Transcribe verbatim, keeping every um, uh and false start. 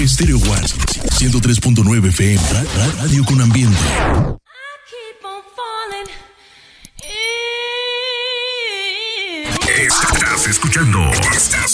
Estéreo One, ciento tres punto nueve F M, ra- ra- radio con ambiente. Estás escuchando. Estás